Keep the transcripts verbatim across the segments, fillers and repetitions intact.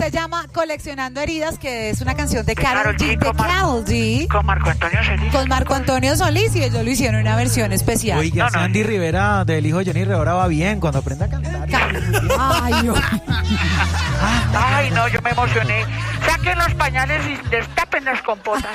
se llama Coleccionando Heridas, que es una canción de De Karol Karol G. G, De con Mar- Karol G. Con Marco Antonio Solís. Con Marco Antonio Solís y ellos lo hicieron una versión especial. Oiga, No, no, Sandy no. Rivera del hijo de Johnny Rivera va bien cuando aprenda a cantar. Ay, no. Ay, no, yo me emocioné. Saquen los pañales y destapen las compotas.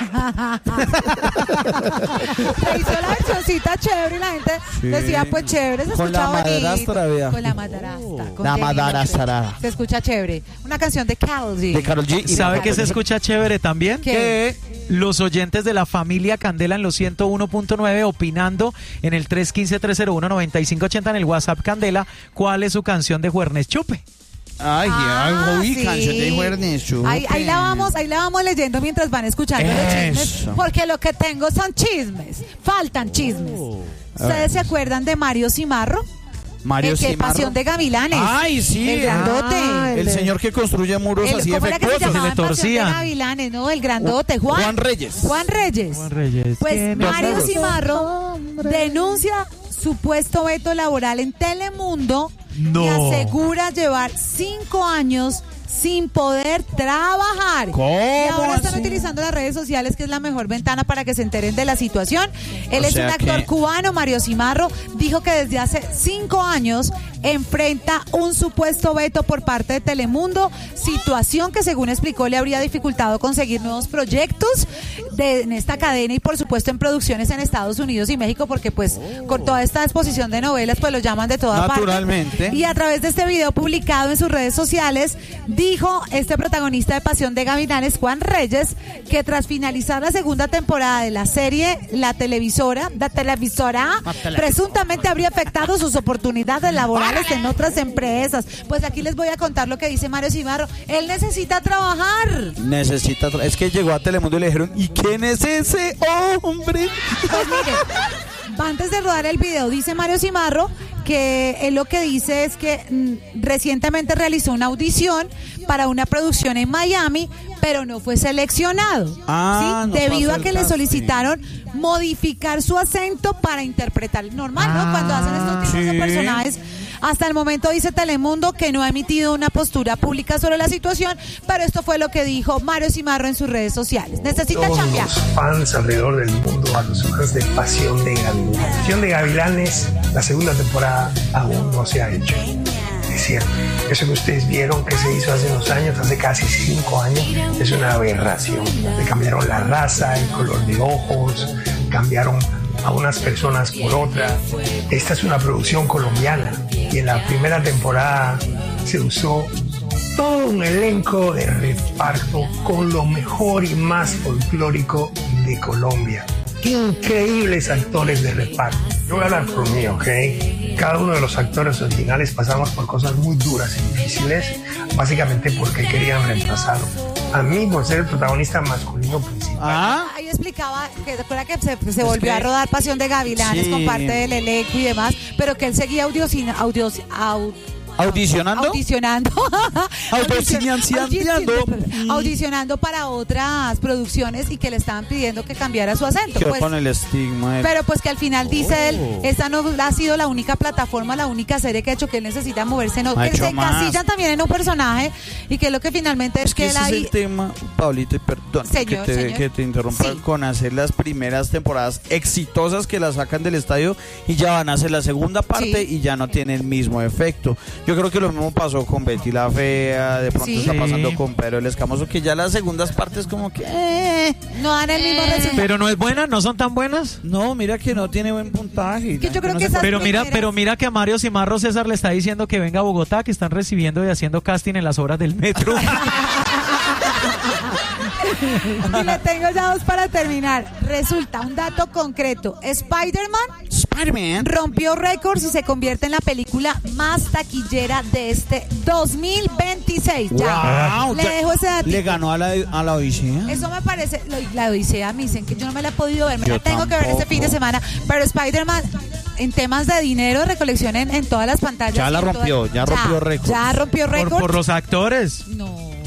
Se hizo la versioncita chévere y la gente Sí. decía, pues chévere, se Con escucha la bonito. madrastra, vea. Con la madrastra. con La Jenny madrastra. López. Se escucha chévere. Una canción de Karol G. De Karol G. y ¿Sabe de que se Karol G. escucha chévere también? ¿Qué? Que los oyentes de la familia Candela en los ciento uno punto nueve opinando en el tres uno cinco, tres cero uno, nueve cinco ocho cero en el WhatsApp Candela, ¿cuál es su canción de Juernes Chupe? Ay, Ah, ya, uy, sí. canción de Juernes Chupe. Ahí, ahí la vamos, ahí la vamos leyendo mientras van escuchando los chismes, Eso. porque lo que tengo son chismes, faltan chismes. Oh. ¿Ustedes se acuerdan de Mario Cimarro? Mario El que Cimarro. Pasión de Gavilanes. Ay, sí. El grandote. Ah, el señor que construye muros El- así ¿Cómo era que se efectuosos. llamaba se le en Pasión de torcían. Gavilanes? No, el grandote, Juan. Juan Reyes. Juan Reyes. Juan Reyes. Pues ¿Quién Mario es? Cimarro denuncia supuesto veto laboral en Telemundo y No. asegura llevar cinco años sin poder trabajar. ¿Cómo Y ahora están así? utilizando las redes sociales, que es la mejor ventana para que se enteren de la situación. Él O es sea un actor que- cubano, Mario Cimarro, dijo que desde hace cinco años enfrenta un supuesto veto por parte de Telemundo, situación que según explicó le habría dificultado conseguir nuevos proyectos de, en esta cadena y por supuesto en producciones en Estados Unidos y México, porque pues con toda esta exposición de novelas pues lo llaman de toda Naturalmente. parte. Y a través de este video publicado en sus redes sociales, dijo este protagonista de Pasión de Gavilanes, Juan Reyes, que tras finalizar la segunda temporada de la serie, la televisora, la televisora, La televisora. presuntamente habría afectado sus oportunidades laborales en otras empresas. Pues aquí les voy a contar lo que dice Mario Cimarro. Él necesita trabajar. Necesita. tra- Es que llegó a Telemundo y le dijeron, ¿y quién es ese hombre? Pues mire, antes de rodar el video, dice Mario Cimarro que él lo que dice es que mm, recientemente realizó una audición para una producción en Miami, pero no fue seleccionado. Ah, ¿sí? no Debido pasó a el que le casting. solicitaron modificar su acento para interpretar normal, ¿no? Ah, Cuando hacen estos tipos sí. de personajes. Hasta el momento dice Telemundo que no ha emitido una postura pública sobre la situación, pero esto fue lo que dijo Mario Cimarro en sus redes sociales. Necesita Todos cambiar. los fans alrededor del mundo, a los fans de Pasión de Gavilanes. Pasión de Gavilanes, la segunda temporada aún no se ha hecho. Es cierto, eso que ustedes vieron que se hizo hace unos años, hace casi cinco años, es una aberración. Le cambiaron la raza, el color de ojos, cambiaron a unas personas por otras. Esta es una producción colombiana y en la primera temporada se usó todo un elenco de reparto con lo mejor y más folclórico de Colombia. Increíbles actores de reparto. Yo voy a hablar por mí, ¿ok? Cada uno de los actores originales pasamos por cosas muy duras y difíciles, básicamente porque querían reemplazar a mí por ser el protagonista masculino principal. Ah, Ahí explicaba que recuerda que se, se volvió que- a rodar Pasión de Gavilanes Sí. con parte del elenco y demás, pero que él seguía audiocina, audios, au- ¿audicionando? audicionando Audicinenciando. Audicion- audicionando para otras producciones y que le estaban pidiendo que cambiara su acento. Quedó Pues, con el estigma. de- pero pues que al final dice él, Oh. esta no ha sido la única plataforma, la única serie que ha hecho que él necesita moverse, no, Ha que hecho se más. encasillan también en un personaje y que es lo que finalmente es, Es que que él ese es ahí... el tema, Pablito, y perdón Señor, que, te, señor. que te interrumpa, Sí. con hacer las primeras temporadas exitosas que las sacan del estadio y ya van a hacer la segunda parte Sí. y ya no tiene el mismo efecto. Yo creo que lo mismo pasó con Betty la Fea, de pronto Sí. está pasando Sí. con Pedro el Escamoso, que ya las segundas partes como que... eh, No dan el mismo resultado. Pero no es buena, no son tan buenas. no, mira que no tiene buen puntaje. Que yo creo No que sé esas Pero mira, primeras- pero mira que a Mario Cimarro César le está diciendo que venga a Bogotá, que están recibiendo y haciendo casting en las obras del metro. Y le tengo ya dos para terminar. Resulta, un dato concreto. Spider-Man Spider-Man. rompió récords y se convierte en la película más taquillera de este dos mil veintiséis. Ya, Wow, le ya- dejo ese dato. Le ganó a la, a la Odisea. Eso me parece, lo- la Odisea me dicen que yo no me la he podido ver, me Yo la tengo que ver este tampoco. fin de semana, pero Spider-Man en temas de dinero, de recolección en, en todas las pantallas. Ya la y en rompió, todas- ya rompió récords. Ya rompió por, récords. por los actores. No, es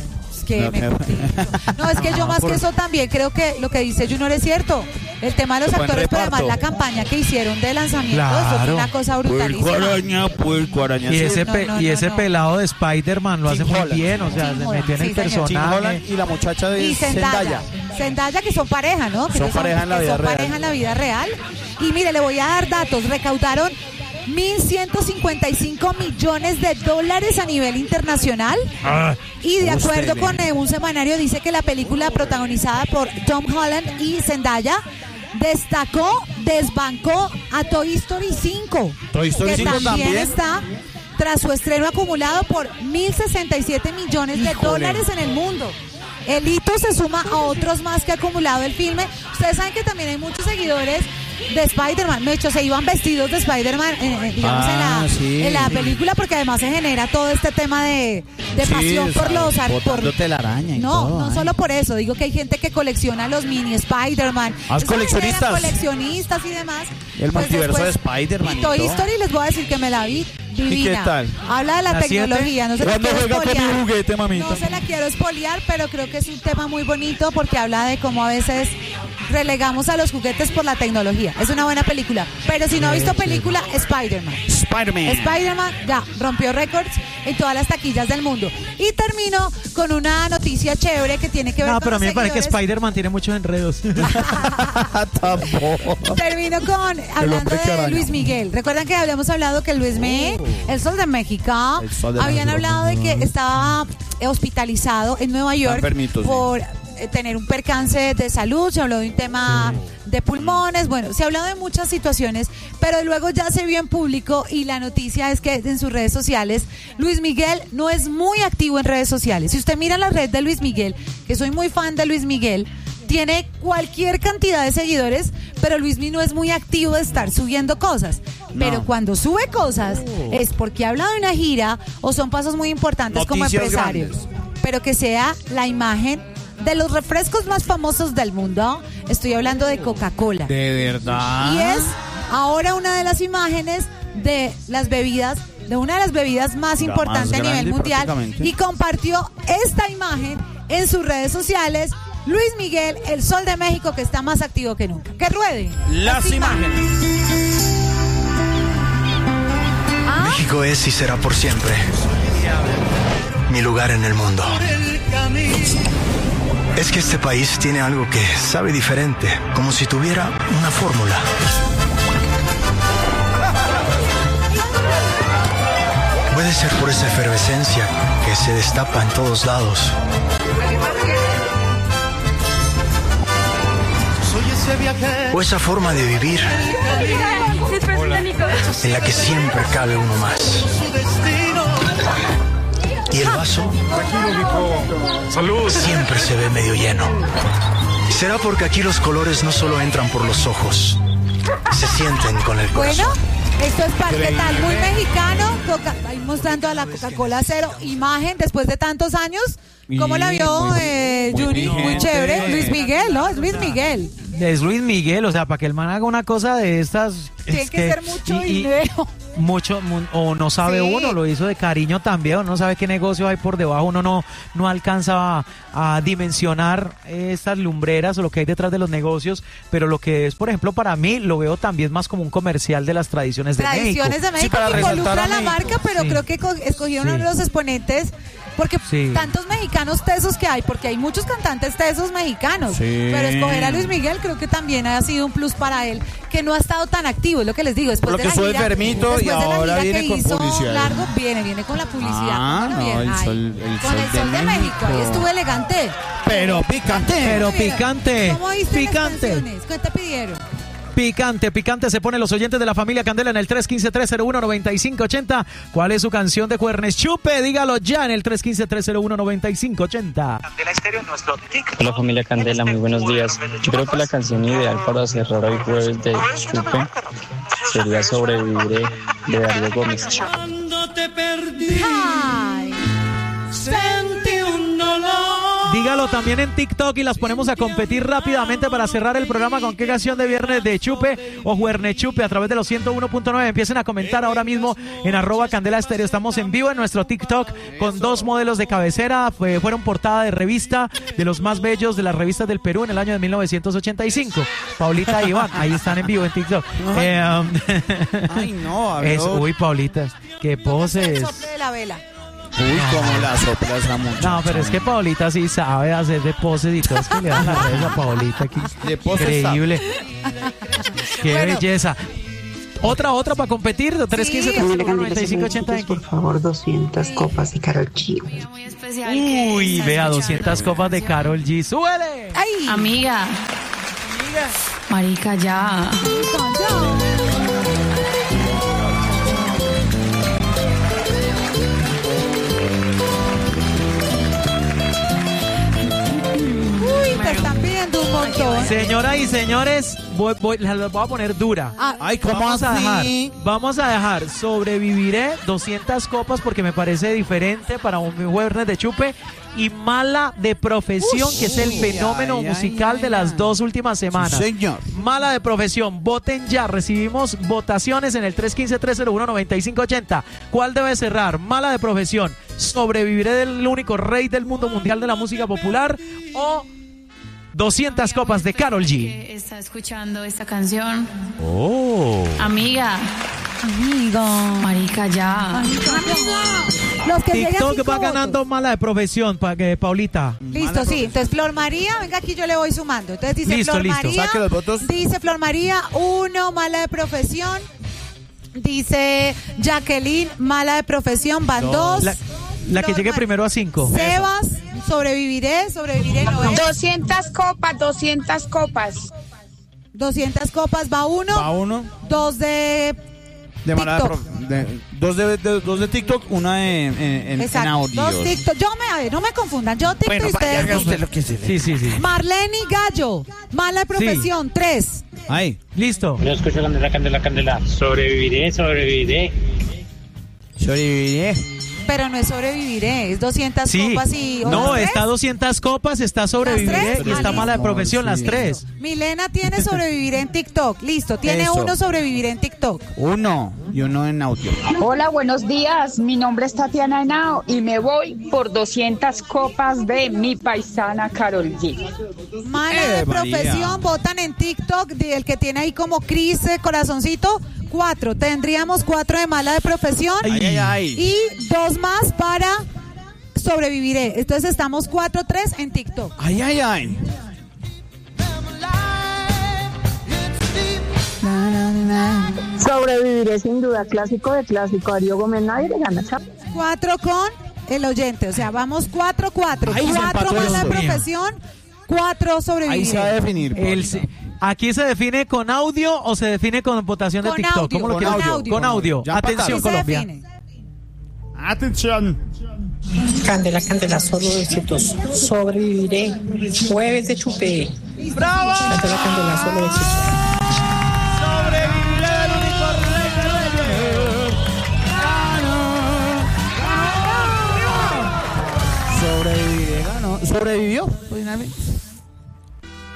que No, me que- complico. No, es que yo más que eso también creo que lo que dice Junior es cierto. El tema de los Buen actores, pero además reparto. la campaña que hicieron de lanzamiento, eso fue Claro. una cosa Puerco brutalísima. araña, puerco araña. Y Sí. ese, no, pe- no, y no, ese no. pelado de Spider-Man lo hace Tim muy Holland. bien, o sea, Tim se Holland, metió en sí, el señor. Tim personaje. Holland y la muchacha de Y Zendaya. Zendaya. Zendaya, que son pareja, ¿no? Que Son no pareja en la que vida son real. pareja en la vida real. Y mire, le voy a dar datos. Recaudaron mil ciento cincuenta y cinco millones de dólares a nivel internacional. Y de acuerdo Ústele. con eh, un semanario, dice que la película protagonizada por Tom Holland y Zendaya destacó, desbancó a Toy Story cinco. Toy Story que cinco también, también. está tras su estreno acumulado por mil sesenta y siete millones de Híjole. dólares en el mundo. El hito se suma a otros más que ha acumulado el filme. Ustedes saben que también hay muchos seguidores de Spider-Man. De hecho, se iban vestidos de Spider-Man, eh, eh, digamos, Ah, en, la, sí. en la película, porque además se genera todo este tema de, de Sí, pasión o por sea, los... ar- por- botando telaraña y no, todo, no ay. solo por eso. Digo que hay gente que colecciona los mini Spider-Man. Ah, Eso coleccionistas. genera coleccionistas y demás. El multiverso después- de Spider-Man Y y Toy todo. Story les voy a decir que me la vi divina. qué tal? Habla de la, ¿La siete? tecnología. No se la ¿Cuándo quiero juega con mi espolear. juguete, mamita? No se la quiero espolear, pero creo que es un tema muy bonito porque habla de cómo a veces relegamos a los juguetes por la tecnología. Es una buena película. Pero si no ha visto película, Spider-Man. Spider-Man. Spider-Man ya rompió récords en todas las taquillas del mundo. Y termino con una noticia chévere que tiene que ver No, con pero a los mí me parece que seguidores. Spider-Man tiene muchos enredos. Tampoco. Termino con hablando hombre que de araña. Luis Miguel. Recuerdan que habíamos hablado que Luis Miguel, el Sol de México, El Sol de habían México. hablado de que estaba hospitalizado en Nueva York enfermito, sí. por eh, tener un percance de salud. Se habló de un tema de pulmones. Bueno, se ha hablado de muchas situaciones, pero luego ya se vio en público y la noticia es que en sus redes sociales Luis Miguel no es muy activo en redes sociales. Si usted mira la red de Luis Miguel, que soy muy fan de Luis Miguel, tiene cualquier cantidad de seguidores, pero Luis Miguel no es muy activo de estar subiendo cosas. Pero cuando sube cosas es porque ha hablado de una gira o son pasos muy importantes como Noticias empresario. grandes. Pero que sea la imagen de los refrescos más famosos del mundo. Estoy hablando de Coca-Cola. De verdad. Y es ahora una de las imágenes de las bebidas, de una de las bebidas más La importantes más a nivel grande, mundial. prácticamente. Y compartió esta imagen en sus redes sociales. Luis Miguel, el Sol de México, que está más activo que nunca. Que ruede. Las imágenes. Ah, México es y será por siempre mi lugar en el mundo. Es que este país tiene algo que sabe diferente, como si tuviera una fórmula. Puede ser por esa efervescencia que se destapa en todos lados. O esa forma de vivir en la que siempre cabe uno más. Y el vaso siempre se ve medio lleno. Será porque aquí los colores no solo entran por los ojos, se sienten con el corazón. bueno, esto es parte tal, muy mexicano. Coca- ahí mostrando a la Coca-Cola Cero, imagen después de tantos años. ¿Cómo la vio, Muy- eh, muy Juni? Muy vigente. chévere. Luis Miguel, ¿no? Es Luis Miguel. Es Luis Miguel, o sea, para que el man haga una cosa de estas. Tiene es que ser mucho y- y dinero. Mucho, mu- o no sabe Sí. uno, lo hizo de cariño también, uno no sabe qué negocio hay por debajo, uno no, no alcanza a, a dimensionar estas lumbreras o lo que hay detrás de los negocios, pero lo que es, por ejemplo, para mí, lo veo también más como un comercial de las tradiciones de Tradiciones México. de México para que resaltar involucra a la México. marca, pero Sí. creo que co- escogieron Sí. uno de los exponentes. Porque Sí. tantos mexicanos tesos que hay, porque hay muchos cantantes tesos mexicanos. Sí. Pero escoger a Luis Miguel creo que también ha sido un plus para él, que no ha estado tan activo, es lo que les digo. Después Lo de que la estuvo gira, enfermito después y de la ahora gira viene que con hizo publicidad. largo, viene, viene con la publicidad. Ah, Bueno, no, bien, el ay. sol- el con sol el de sol de México, ahí México. estuvo elegante. Pero picante. Pero Mira, picante, ¿Cómo viste picante. las canciones? ¿Qué te pidieron? Picante, picante, se ponen los oyentes de la familia Candela en el tres uno cinco, tres cero uno, nueve cinco ocho cero. ¿Cuál es su canción de Juernes Chupe? Dígalo ya en el tres uno cinco, tres cero uno, nueve cinco ocho cero. Hola familia Candela, muy buenos días. Yo creo que la canción ideal para cerrar hoy jueves de Chupe sería Sobreviviré de Darío Gómez. Ay. Dígalo también en TikTok y las ponemos a competir rápidamente para cerrar el programa con qué canción de viernes de Chupe o Juerne Chupe a través de los ciento uno punto nueve. Empiecen a comentar ahora mismo en arroba Candela Estéreo. Estamos en vivo en nuestro TikTok con dos modelos de cabecera. Fue, fueron portada de revista de los más bellos de las revistas del Perú en el año de mil novecientos ochenta y cinco. Paulita y Iván, ahí están en vivo en TikTok. Eh, um, Ay, no, a ver. es, uy, Paulita, qué poses. El sople de la vela. Uy, cómo la sopla esa muchacha. No, pero es que Paulita sí sabe hacer de poses y todo. Es que le dan las redes a Paulita aquí. De poses Increíble. Qué Bueno. belleza. Otra, otra para competir. tres quince, tres cinco, noventa y cinco, ochenta. Por favor, doscientas copas de Karol G. Uy, vea, doscientas copas de Karol G. ¡Súbele! ¡Ay! Amiga. Marica, ya. Uy, te están pidiendo un montón. Señoras y señores, voy, voy, las voy a poner dura. Ah, Ay, ¿cómo Vamos a dejar, así? vamos a dejar, sobreviviré doscientas copas porque me parece diferente para un jueves de Chupe y Mala de Profesión, Ush, que es el uy, fenómeno ay, musical ay, de las ay. dos últimas semanas. Sí, señor. Mala de Profesión, voten ya, recibimos votaciones en el tres uno cinco, tres cero uno, nueve cinco ocho cero. ¿Cuál debe cerrar? Mala de Profesión, sobreviviré del único rey del mundo mundial de la música popular o doscientas copas de Karol G. Que está escuchando esta canción. Oh. Amiga. Amigo. Marica, ya. Los que lleguen TikTok cinco va ganando votos. Mala de Profesión, pa, que, Paulita. Listo, sí. Entonces, Flor María, venga aquí, yo le voy sumando. Entonces dice Listo, Flor listo. María. Saque los votos. Dice Flor María, uno, Mala de Profesión. Dice Jacqueline, Mala de Profesión, van dos. La, la que Flor llegue Mar- primero a cinco. Sebas, sobreviviré, sobreviviré, no es. doscientas copas, doscientas copas. doscientas copas va uno. Va uno. Dos de De mala de TikTok. pro- de- dos, de, de- dos de TikTok, una en, en, en, en Exacto. audios. Dos TikTok. Yo me, a ver, no me confundan. Yo TikTok Bueno, y ustedes. haga no. usted lo que se le- Sí, sí, sí. Marlene Gallo, Mala de Profesión, tres. Ay, Listo. Yo escucho Candela, Candela, Candela. Sobreviviré, sobreviviré. sobreviviré. Pero no es sobreviviré, es doscientas Sí. copas y. No, ¿otras tres? está doscientas copas, está sobreviviré tres? y está Ah, Mala de listo. Profesión, las Sí. tres. Milena tiene sobreviviré en TikTok. Listo, tiene Eso. uno sobreviviré en TikTok. Uno y uno en audio. Hola, buenos días. Mi nombre es Tatiana Henao y me voy por doscientas copas de mi paisana Karol G. Mala Eh, de María. Profesión, votan en TikTok. de- El que tiene ahí como Cris eh, corazoncito, cuatro. Tendríamos cuatro de Mala de Profesión. Ay, ay, ay. Y dos más para sobreviviré. Entonces estamos cuatro tres en TikTok. Ay, ay, ay. Sobreviviré sin duda, clásico de clásico. Darío Gómez, nadie le gana, chao. Cuatro con el oyente. O sea, vamos cuatro cuatro. Ay, se Cuatro empató Mala de esto. Profesión, cuatro Ahí sobreviviré. se va a definir. El, Paulita. se- ¿Aquí se define con audio o se define con votación de Con TikTok? audio, ¿Cómo lo con quieres? audio. Con audio. Ya Atención, Así se Colombia. define. Atención. Candela, Candela, solo éxitos. Sobreviviré. Jueves de Chupe. ¡Bravo! Candela, Candela, solo éxitos. Sobreviviré del único rey del rey. Sobreviviré, ganó. ¿Sobrevivió? Finalmente.